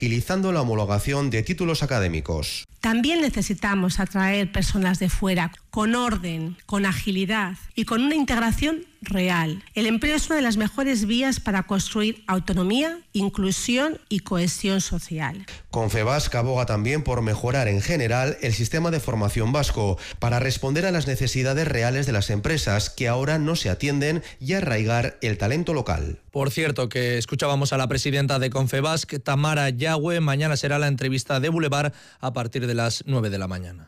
agilizando la homologación de títulos académicos. También necesitamos atraer personas de fuera con orden, con agilidad y con una integración real. El empleo es una de las mejores vías para construir autonomía, inclusión y cohesión social. Confebask aboga también por mejorar en general el sistema de formación vasco para responder a las necesidades reales de las empresas que ahora no se atienden y arraigar el talento local. Por cierto, que escuchábamos a la presidenta de Confebask, Tamara Yagüe. Mañana será la entrevista de Boulevard a partir de las 9 de la mañana.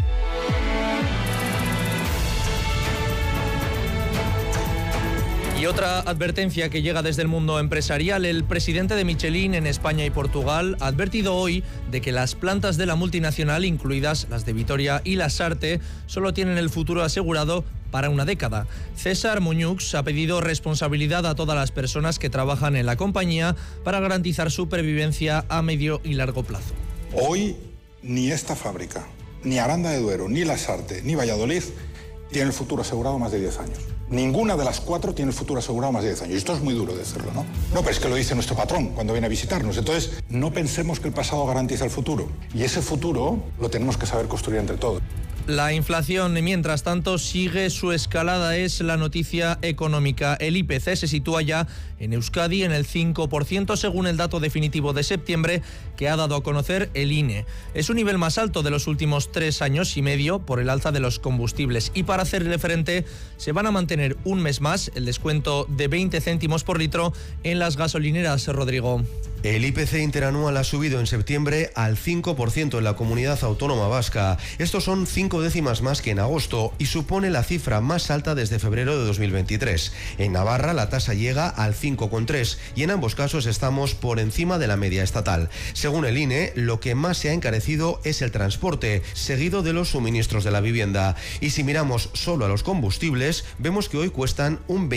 Y otra advertencia que llega desde el mundo empresarial. El presidente de Michelin en España y Portugal ha advertido hoy de que las plantas de la multinacional, incluidas las de Vitoria y Lasarte, solo tienen el futuro asegurado para una década. César Muñux ha pedido responsabilidad a todas las personas que trabajan en la compañía para garantizar su supervivencia a medio y largo plazo. Hoy ni esta fábrica, ni Aranda de Duero, ni Lasarte, ni Valladolid tienen el futuro asegurado más de 10 años. Ninguna de las 4 tiene el futuro asegurado más de 10 años. Y esto es muy duro decirlo, ¿no? No, pero es que lo dice nuestro patrón cuando viene a visitarnos. Entonces, no pensemos que el pasado garantiza el futuro. Y ese futuro lo tenemos que saber construir entre todos. La inflación, mientras tanto, sigue su escalada. Es la noticia económica. El IPC se sitúa ya en Euskadi en el 5% según el dato definitivo de septiembre que ha dado a conocer el INE. Es un nivel más alto de los últimos 3 años y medio por el alza de los combustibles. Y para hacerle frente, se van a mantener un mes más el descuento de 20 céntimos por litro en las gasolineras, Rodrigo. El IPC interanual ha subido en septiembre al 5% en la comunidad autónoma vasca. Estos son 5 décimas más que en agosto y supone la cifra más alta desde febrero de 2023. En Navarra la tasa llega al 5,3 y en ambos casos estamos por encima de la media estatal. Según el INE, lo que más se ha encarecido es el transporte, seguido de los suministros de la vivienda. Y si miramos solo a los combustibles, vemos que hoy cuestan un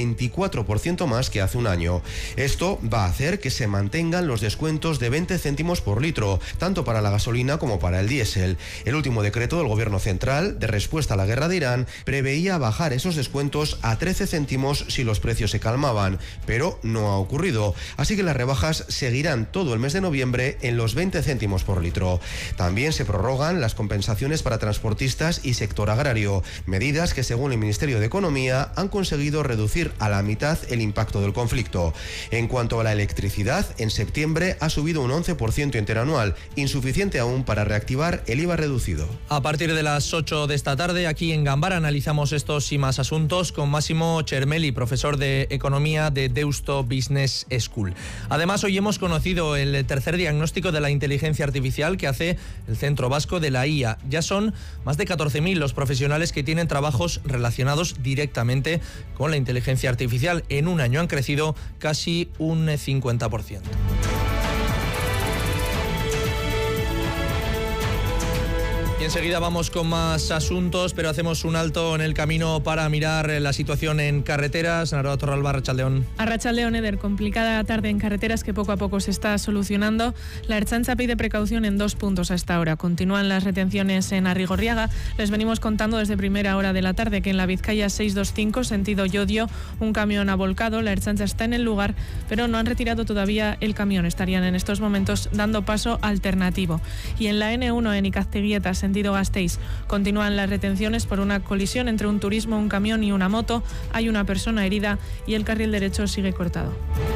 24% más que hace un año. Esto va a hacer que se mantengan los descuentos de 20 céntimos por litro, tanto para la gasolina como para el diésel. El último decreto del Gobierno Central, de respuesta a la guerra de Irán, preveía bajar esos descuentos a 13 céntimos si los precios se calmaban, pero no ha ocurrido. Así que las rebajas seguirán todo el mes de noviembre en los 20 céntimos por litro. También se prorrogan las compensaciones para transportistas y sector agrario, medidas que según el Ministerio de Economía han conseguido reducir a la mitad el impacto del conflicto. En cuanto a la electricidad, en septiembre ha subido un 11% interanual, insuficiente aún para reactivar el IVA reducido. A partir de las 8 de esta tarde, aquí en Gambara, analizamos estos y más asuntos con Máximo Chermeli, profesor de Economía de Deusto Business School. Además, hoy hemos conocido el tercer diagnóstico de la inteligencia artificial que hace el Centro Vasco de la IA. Ya son más de 14.000 los profesionales que tienen trabajos relacionados directamente con la inteligencia artificial. En un año han crecido casi un 50%. Y enseguida vamos con más asuntos, pero hacemos un alto en el camino para mirar la situación en carreteras. Narada Torralba, Arratsaldeon. Arratsaldeon, Eder. Complicada tarde en carreteras que poco a poco se está solucionando. La Ertzaintza pide precaución en 2 puntos a esta hora. Continúan las retenciones en Arrigorriaga. Les venimos contando desde primera hora de la tarde que en la Vizcaya 625, sentido Llodio, un camión ha volcado. La Ertzaintza está en el lugar, pero no han retirado todavía el camión. Estarían en estos momentos dando paso alternativo. Y en la N1 en Icazteguieta, sentido Gasteiz, continúan las retenciones por una colisión entre un turismo, un camión y una moto. Hay una persona herida y el carril derecho sigue cortado.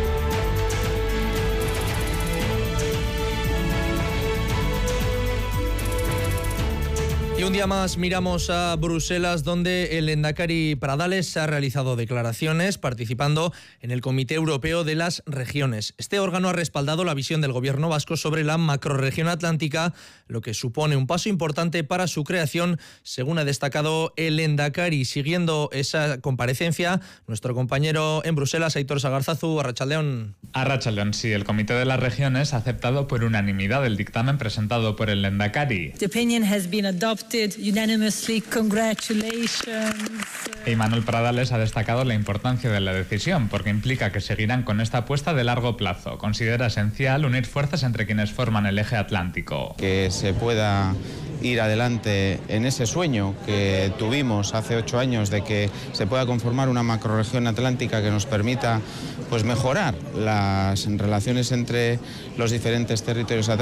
Y un día más miramos a Bruselas, donde el Lehendakari Pradales ha realizado declaraciones participando en el Comité Europeo de las Regiones. Este órgano ha respaldado la visión del gobierno vasco sobre la macrorregión atlántica, lo que supone un paso importante para su creación, según ha destacado el Lehendakari. Siguiendo esa comparecencia, nuestro compañero en Bruselas, Aitor Sagarzazu, Arratsaldeon. Arratsaldeon, sí, el Comité de las Regiones ha aceptado por unanimidad el dictamen presentado por el Lehendakari. The opinion has been adopted unanimously. Congratulations. Y Manuel Pradales ha destacado la importancia de la decisión porque implica que seguirán con esta apuesta de largo plazo. Considera esencial unir fuerzas entre quienes forman el eje atlántico. Que se pueda ir adelante en ese sueño que tuvimos hace 8 años de que se pueda conformar una macrorregión atlántica que nos permita pues mejorar las relaciones entre los diferentes territorios atlánticos.